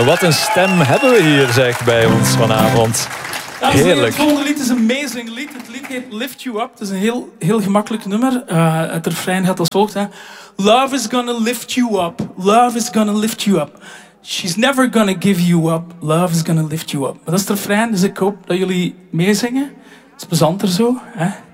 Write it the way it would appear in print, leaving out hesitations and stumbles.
Wat een stem hebben we hier, zeg, bij ons vanavond. Heerlijk. Het volgende lied is een amazing lied. Het lied heet Lift You Up. Het is een heel gemakkelijk nummer. Het refrein gaat als volgt. Hè. Love is gonna lift you up. Love is gonna lift you up. She's never gonna give you up. Love is gonna lift you up. Maar dat is het refrein, dus ik hoop dat jullie meezingen. Het is plezanter zo. Hè.